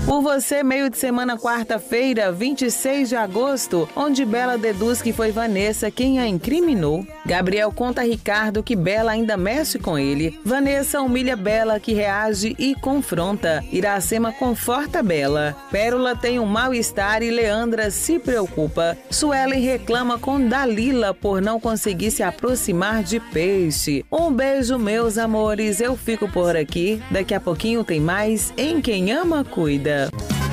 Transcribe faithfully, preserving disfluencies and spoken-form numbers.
Por Você, meio de semana, quarta-feira, vinte e seis de agosto, onde Bela deduz que foi Vanessa quem a incriminou. Gabriel conta a Ricardo que Bela ainda mexe com ele. Vanessa humilha Bela, que reage e confronta. Iracema conforta Bela. Pérola tem um mal-estar e Leandra se preocupa. Suelen reclama com Dalila por não conseguir se aproximar de Peixe. Um beijo, meus amores. Eu fico por aqui. Daqui a pouquinho tem mais Em Quem Ama Cuida.